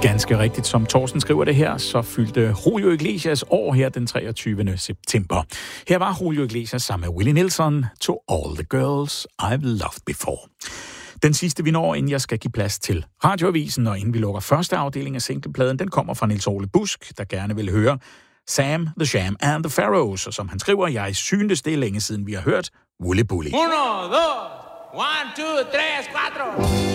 Ganske rigtigt, som Thorsten skriver det her, så fyldte Julio Iglesias år her den 23. september. Her var Julio Iglesias sammen med Willie Nelson, To All the Girls I've Loved Before. Den sidste, vi når, inden jeg skal give plads til Radioavisen, og inden vi lukker første afdeling af singlepladen, den kommer fra Niels Ole Busk, der gerne vil høre Sam, The Sham and the Pharaohs, og som han skriver, jeg synes, det er længe siden, vi har hørt Wooly Bully. 1, 2, 1, 2, 3, 4.